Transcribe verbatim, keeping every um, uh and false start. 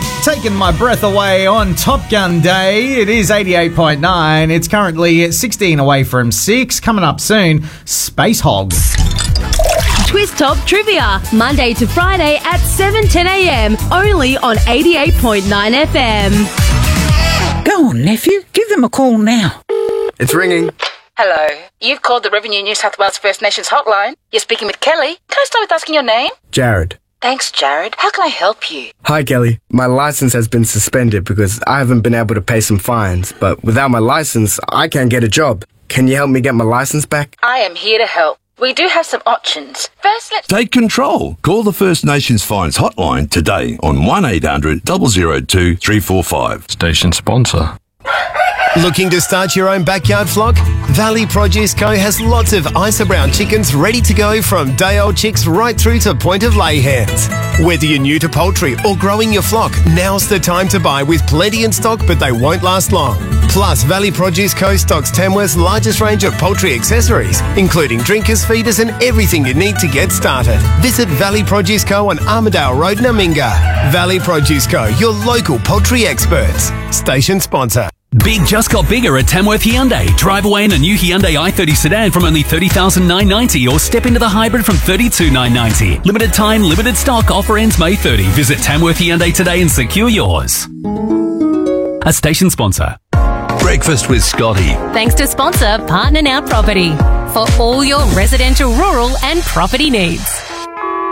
Taking my breath away on Top Gun Day. It is eighty-eight point nine. It's currently sixteen away from six. Coming up soon, Space Hog. Twist Top Trivia, Monday to Friday at seven ten a m, only on eighty-eight point nine F M. Go on, nephew. Give them a call now. It's ringing. Hello. You've called the Revenue New South Wales First Nations hotline. You're speaking with Kelly. Can I start with asking your name? Jared. Thanks, Jared. How can I help you? Hi, Kelly. My license has been suspended because I haven't been able to pay some fines, but without my license, I can't get a job. Can you help me get my license back? I am here to help. We do have some options. First, let's... Take control. Call the First Nations Fines hotline today on one eight hundred, zero zero two, three four five. Station sponsor. Looking to start your own backyard flock? Valley Produce Co. has lots of Isa Brown chickens ready to go from day-old chicks right through to point of lay hens. Whether you're new to poultry or growing your flock, now's the time to buy with plenty in stock, but they won't last long. Plus, Valley Produce Co. stocks Tamworth's largest range of poultry accessories, including drinkers, feeders and everything you need to get started. Visit Valley Produce Co. on Armidale Road, Naminga. Valley Produce Co., your local poultry experts. Station sponsor. Big just got bigger at Tamworth Hyundai. Drive away in a new Hyundai i thirty sedan from only thirty thousand nine hundred ninety dollars or step into the hybrid from thirty-two thousand nine hundred ninety dollars. Limited time, limited stock. Offer ends May thirtieth. Visit Tamworth Hyundai today and secure yours. A station sponsor. Breakfast with Scotty. Thanks to sponsor Partner Now Property for all your residential, rural and property needs.